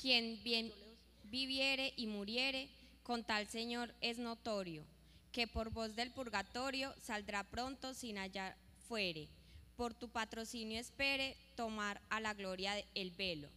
Quien bien viviere y muriere, con tal Señor es notorio, que por voz del purgatorio saldrá pronto sin hallar fuere. Por tu patrocinio espere tomar a la gloria el velo.